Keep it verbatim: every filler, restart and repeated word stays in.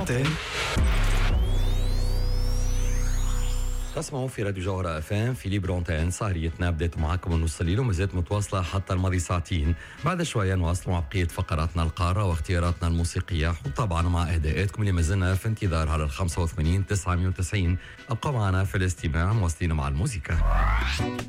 Antenne. تسمعوا في راديو جوهرة اف ام في ليبر أونتين. سهريتنا بدأت معكم النص الليل وما زالت متواصلة حتى الماضي ساعتين. بعد شوية نواصل مع بقية فقراتنا القارة واختياراتنا الموسيقية، وطبعا مع اهداءاتكم اللي ما زلنا في انتظار على ال خمسة وثمانين تسعمية وتسعين. ابقوا معنا في الاستماع، مواصلين مع الموسيقى.